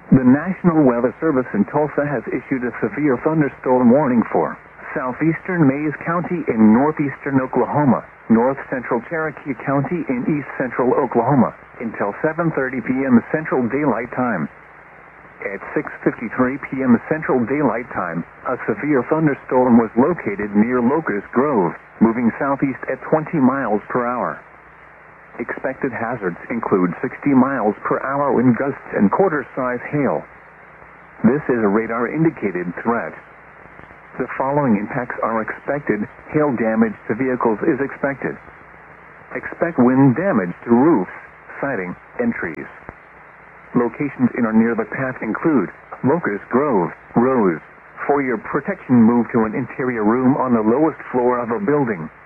The National Weather Service in Tulsa has issued a severe thunderstorm warning for southeastern Mays County in northeastern Oklahoma, north central Cherokee County in east central Oklahoma, until 7:30 p.m. Central Daylight Time. At 6:53 p.m. Central Daylight Time, a severe thunderstorm was located near Locust Grove, moving southeast at 20 miles per hour. Expected hazards include 60 miles per hour wind gusts and quarter-size hail. This is a radar-indicated threat. The following impacts are expected. Hail damage to vehicles is expected. Expect wind damage to roofs, siding, and trees. Locations in or near the path include Locust Grove, Rose. For your protection, move to an interior room on the lowest floor of a building.